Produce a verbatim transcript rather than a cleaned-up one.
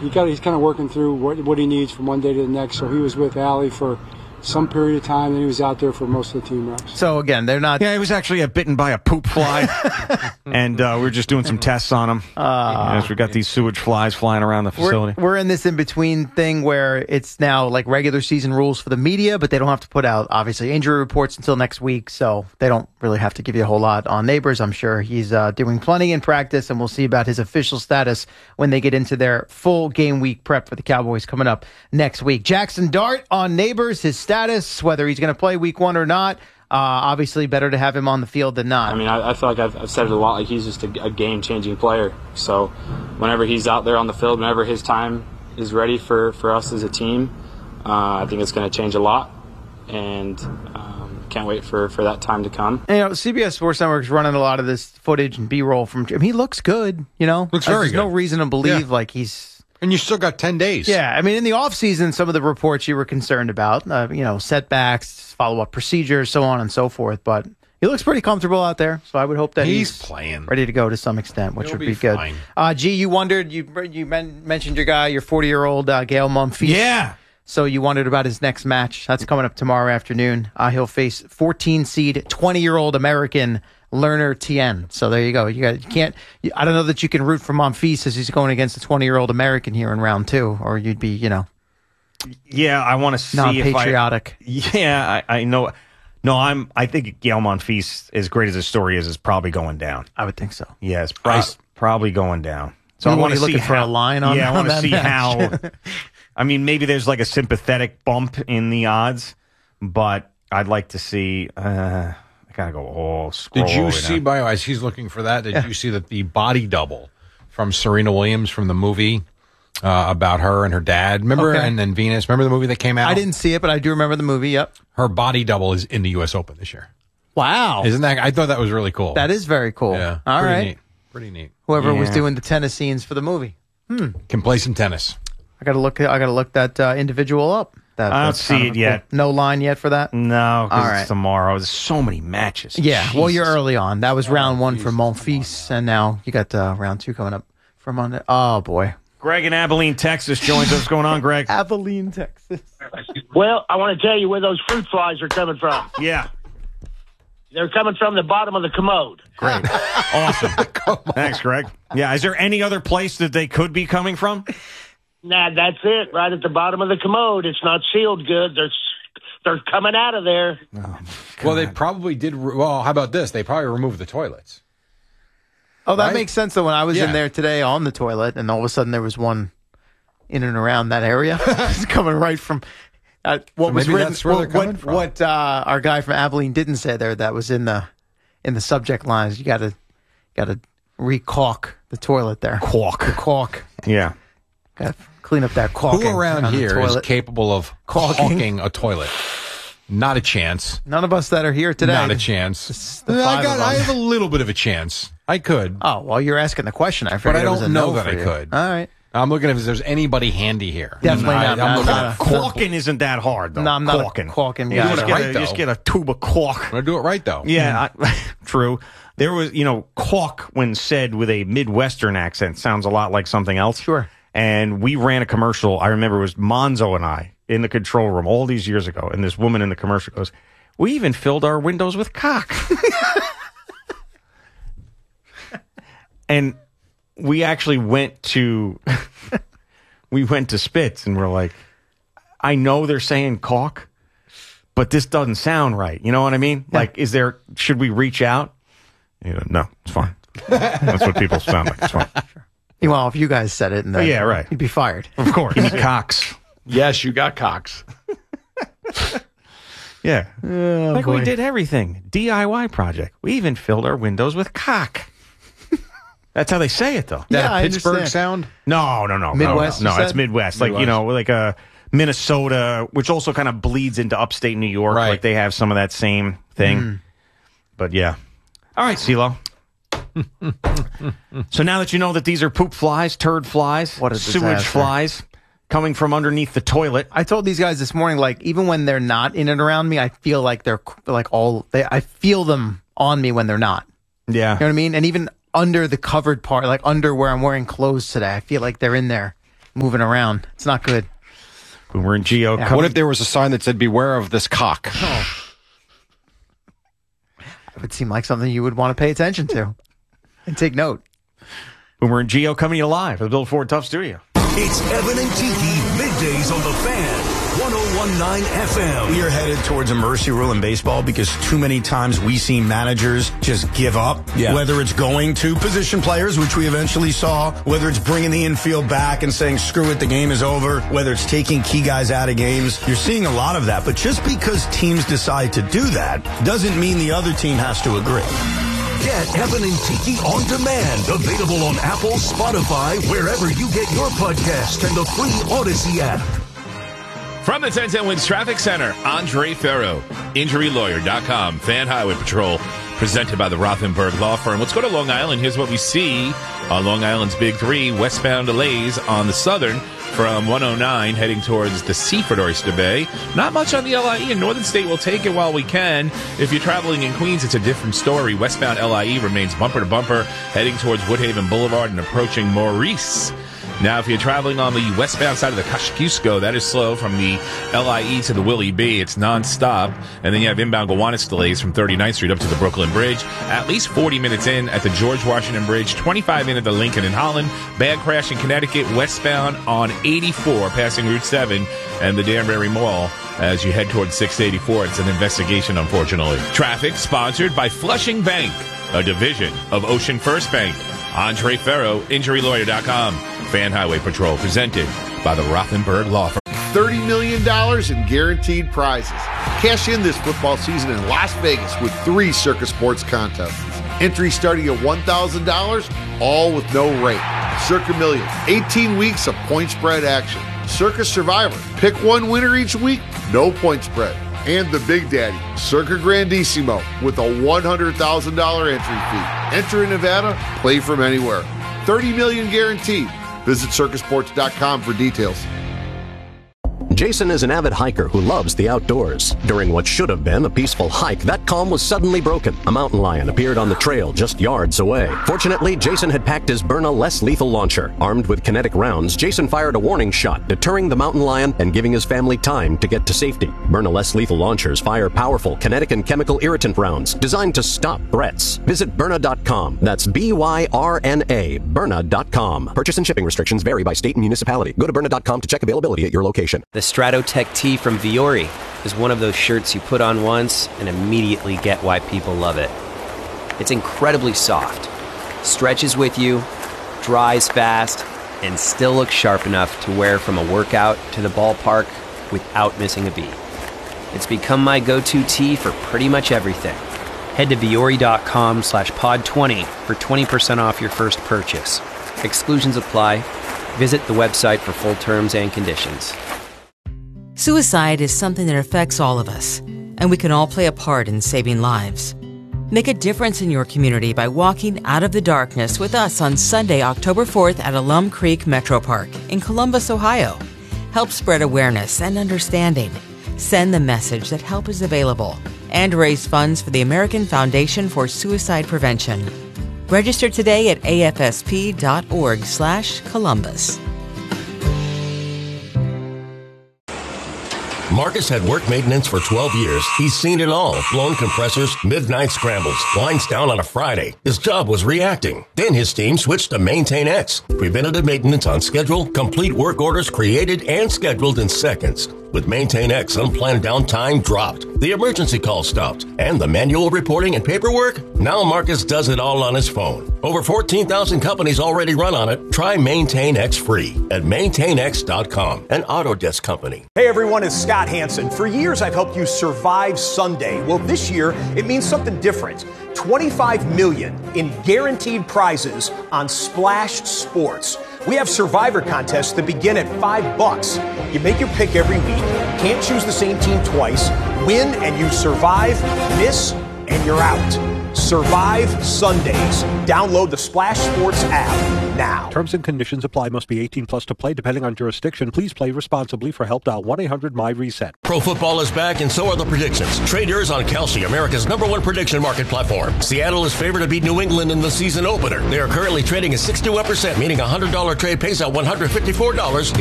he got he's kind of working through what what he needs from one day to the next. So he was with Allie for some period of time, and he was out there for most of the team reps. So again, they're not. Yeah, he was actually uh, bitten by a poop fly, and uh, we were just doing some tests on him. Uh, yes, we got these sewage flies flying around the facility. We're, we're in this in between thing where it's now like regular season rules for the media, but they don't have to put out obviously injury reports until next week, so they don't really have to give you a whole lot on Neighbors. I'm sure he's uh, doing plenty in practice, and we'll see about his official status when they get into their full game week prep for the Cowboys coming up next week. Jackson Dart on Neighbors, his status, whether he's going to play week one or not. Uh, obviously, better to have him on the field than not. I mean, I, I feel like I've, I've said it a lot. Like he's just a, a game-changing player. So, whenever he's out there on the field, whenever his time is ready for, for us as a team, uh, I think it's going to change a lot, and um, can't wait for, for that time to come. And, you know, C B S Sports Network is running a lot of this footage and B-roll from him. He looks good. You know, looks very There's good. no reason to believe Yeah. like he's. And you still got ten days. Yeah, I mean, in the offseason, some of the reports you were concerned about, uh, you know, setbacks, follow-up procedures, so on and so forth. But he looks pretty comfortable out there, so I would hope that he's, he's playing, ready to go to some extent, which He'll would be be, good. fine. Uh, G, you wondered, you you men- mentioned your guy, your forty-year-old uh, Gael Monfils. Yeah. So you wondered about his next match. That's coming up tomorrow afternoon. Uh, he'll face fourteen seed, twenty-year-old American Lerner Tien. So there you go. You got you can't. You, I don't know that you can root for Monfils as he's going against a twenty-year-old American here in round two, or you'd be, you know, Yeah, I want to see non-patriotic. If I, yeah, I, I know. No, I'm. I think Gael Monfils, as great as his story is, is probably going down. I would think so. Yes, pro- probably going down. So I what, want are to you see looking for how, a line on- Yeah, I on want to that see match? how. I mean, maybe there's like a sympathetic bump in the odds, but I'd like to see. Uh, I gotta go. Oh, scroll Did you over see, now. by as he's looking for that, did Yeah. you see that the body double from Serena Williams from the movie uh, about her and her dad? Remember, Okay. and then Venus. Remember the movie that came out? I didn't see it, but I do remember the movie. Yep. Her body double is in the U S Open this year. Wow. Isn't that? I thought that was really cool. That is very cool. yeah. All pretty right. Neat. Pretty neat. Whoever was Yeah. doing the tennis scenes for the movie. Can play some tennis. I gotta look. I gotta look that uh, individual up. That, I don't that's see kind it of yet. cool. No line yet for that. No, because All right. it's tomorrow. There's so many matches. Yeah. Well, you're Jesus. early on. That was round one for Monfils, and now you got uh, round two coming up for Monday. Oh boy. Greg in Abilene, Texas joins us. What's going on, Greg? Abilene, Texas. Well, I want to tell you where those fruit flies are coming from. Yeah. They're coming from the bottom of the commode. Great. Awesome. Thanks, Greg. Yeah. Is there any other place that they could be coming from? Nah, that's it. Right at the bottom of the commode. It's not sealed good. They're they're coming out of there. Well, they probably did. Re- well, how about this? They probably removed the toilets. Oh, that Right? makes sense. Though when I was Yeah. in there today on the toilet, and all of a sudden there was one in and around that area, it's coming right from. Uh, what So was maybe written? that's where what they're coming what, from. what uh, our guy from Abilene didn't say there that was in the in the subject lines. You got to got to re-caulk the toilet there. Caulk. The caulk. Yeah. Got to clean up that caulking. Who around on the here is toilet. capable of Caulking. caulking a toilet? Not a chance. None of us that are here today. Not a chance. Just the I five got. of I us. have a little bit of a chance. I could. Oh well, you're asking the question. I figured I it was don't a know no that for I you. could. All right. I'm looking if there's anybody handy here. Definitely I, not. I'm No, looking no, at no. Caulking isn't that hard, though. No, I'm not a caulking. caulking You guy. just, Do it get right, a, though. just get a tube of caulk. I'm gonna do it right though. Yeah, I, true. There was, you know, caulk when said with a Midwestern accent sounds a lot like something else. Sure. And we ran a commercial. I remember it was Monzo and I in the control room all these years ago. And this woman in the commercial goes, "We even filled our windows with cock." And we actually went to, we went to Spitz and we're like, I know they're saying caulk, but this doesn't sound right. You know what I mean? Yeah. Like, is there, should we reach out? You know, no, it's fine. That's what people sound like. It's fine. Well, if you guys said it, and then Oh, yeah, right. you'd be fired. Of course. Give me cocks. Yes, you got cocks. Yeah. Oh, like boy. we did everything. D I Y project. We even filled our windows with cock. That's how they say it, though. Yeah, That I a Pittsburgh understand. sound? No, no, no. Midwest, No, you no it's said? Midwest. Like, you Midwest. know, like uh, Minnesota, which also kind of bleeds into upstate New York. Right. Like they have some of that same thing. Mm. But yeah. All right, CeeLo. So now that you know that these are poop flies, turd flies, What a sewage disaster. flies coming from underneath the toilet. I told these guys this morning, like, even when they're not in and around me, I feel like they're like all, they, I feel them on me when they're not. Yeah. You know what I mean? And even under the covered part, like under where I'm wearing clothes today, I feel like they're in there moving around. It's not good. Boomer and Geo. Yeah. What if there was a sign that said, beware of this cock? It would seem like something you would want to pay attention to and take note. Boomer and Geo coming to you live at the Bill Ford Tough Studio. It's Evan and Tiki, middays on the Fan, one oh one point nine F M. We are headed towards a mercy rule in baseball because too many times we see managers just give up. Yeah. Whether it's going to position players, which we eventually saw, whether it's bringing the infield back and saying, screw it, the game is over, whether it's taking key guys out of games. You're seeing a lot of that. But just because teams decide to do that doesn't mean the other team has to agree. Get Evan and Tiki on demand. Available on Apple, Spotify, wherever you get your podcast, and the free Odyssey app. From the ten ten Wins Traffic Center, Andre Ferro, injury lawyer dot com, Fan Highway Patrol, presented by the Rothenberg Law Firm. Let's go to Long Island. Here's what we see on Long Island's Big Three. Westbound delays on the southern from one oh nine heading towards the Seaford Oyster Bay. Not much on the L I E, and Northern State will take it while we can. If you're traveling in Queens, it's a different story. Westbound L I E remains bumper to bumper heading towards Woodhaven Boulevard and approaching Maurice. Now, if you're traveling on the westbound side of the Kosciuszko, that is slow from the L I E to the Willie B. It's nonstop. And then you have inbound Gowanus delays from thirty-ninth Street up to the Brooklyn Bridge. At least forty minutes in at the George Washington Bridge, twenty-five in at the Lincoln in Holland. Bad crash in Connecticut, westbound on eighty-four, passing Route seven and the Danbury Mall. As you head towards six eighty-four, it's an investigation, unfortunately. Traffic sponsored by Flushing Bank, a division of Ocean First Bank. Andre Ferro, injury lawyer dot com. Fan Highway Patrol, presented by the Rothenberg Law Firm. thirty million dollars in guaranteed prizes. Cash in this football season in Las Vegas with three Circus Sports contests. Entry starting at one thousand dollars, all with no rate. Circa Million, eighteen weeks of point spread action. Circus Survivor, pick one winner each week, no point spread. And the Big Daddy, Circa Grandissimo, with a one hundred thousand dollars entry fee. Enter in Nevada, play from anywhere. thirty million dollars guaranteed. Visit circus sports dot com for details. Jason is an avid hiker who loves the outdoors. During what should have been a peaceful hike, that calm was suddenly broken. A mountain lion appeared on the trail just yards away. Fortunately, Jason had packed his Byrna less lethal launcher. Armed with kinetic rounds, Jason fired a warning shot, deterring the mountain lion and giving his family time to get to safety. Byrna less lethal launchers fire powerful kinetic and chemical irritant rounds designed to stop threats. Visit Byrna dot com. That's B Y R N A, Byrna dot com. Purchase and shipping restrictions vary by state and municipality. Go to Byrna dot com to check availability at your location. The Stratotech tee from Viore is one of those shirts you put on once and immediately get why people love it. It's incredibly soft, stretches with you, dries fast, and still looks sharp enough to wear from a workout to the ballpark without missing a beat. It's become my go-to tee for pretty much everything. Head to Viore dot com slash pod twenty for twenty percent off your first purchase. Exclusions apply. Visit the website for full terms and conditions. Suicide is something that affects all of us, and we can all play a part in saving lives. Make a difference in your community by walking out of the darkness with us on Sunday, October fourth at Alum Creek Metro Park in Columbus, Ohio. Help spread awareness and understanding. Send the message that help is available and raise funds for the American Foundation for Suicide Prevention. Register today at A F S P dot org slash Columbus. Marcus had work maintenance for twelve years. He's seen it all. Blown compressors, midnight scrambles, lines down on a Friday. His job was reacting. Then his team switched to Maintain X. Preventative maintenance on schedule, complete work orders created and scheduled in seconds. With Maintain X, unplanned downtime dropped, the emergency call stopped, and the manual reporting and paperwork? Now Marcus does it all on his phone. Over fourteen thousand companies already run on it. Try Maintain X free at maintain x dot com, an Autodesk company. Hey everyone, it's Scott Hansen. For years I've helped you survive Sunday. Well, this year it means something different. twenty-five million dollars in guaranteed prizes on Splash Sports. We have survivor contests that begin at five bucks. You make your pick every week, can't choose the same team twice, win and you survive, miss and you're out. Survive Sundays. Download the Splash Sports app now. Terms and conditions apply. Must be eighteen plus to play, depending on jurisdiction. Please play responsibly. For help, dial one eight hundred M Y reset. Pro football is back, and so are the predictions. Trade yours on Kalshi, America's number one prediction market platform. Seattle is favored to beat New England in the season opener. They are currently trading at sixty-one percent, meaning a one hundred dollars trade pays out one hundred fifty-four dollars